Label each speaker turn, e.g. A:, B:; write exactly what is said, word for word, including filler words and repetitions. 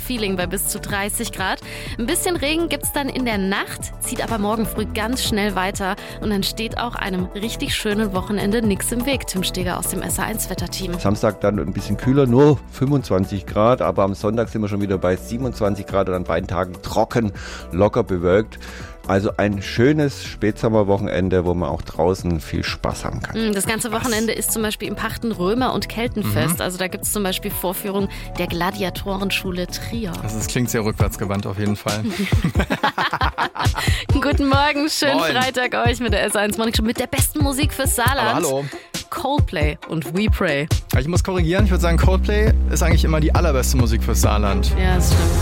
A: Feeling bei bis zu dreißig Grad. Ein bisschen Regen gibt's dann in der Nacht, zieht aber morgen früh ganz schnell weiter. Und dann steht auch einem richtig schönen Wochenende nichts im Weg. Tim Steger aus dem S R eins Wetterteam.
B: Samstag dann ein bisschen kühler, nur fünfundzwanzig Grad. Aber am Sonntag sind wir schon wieder bei siebenundzwanzig Grad und an beiden Tagen trocken, locker bewölkt. Also ein schönes Spätsommerwochenende, wo man auch draußen viel Spaß haben kann.
A: Das ganze Wochenende ist zum Beispiel im Pachten Römer- und Keltenfest. Mhm. Also da gibt es zum Beispiel Vorführungen der Gladiatorenschule Trier.
C: Also das klingt sehr rückwärtsgewandt auf jeden Fall.
A: Guten Morgen, schönen
C: Moin.
A: Freitag euch mit der S eins Morning Show mit der besten Musik fürs Saarland.
C: Aber hallo.
A: Coldplay und We Pray.
C: Ich muss korrigieren, ich würde sagen, Coldplay ist eigentlich immer die allerbeste Musik fürs Saarland.
A: Ja, das stimmt.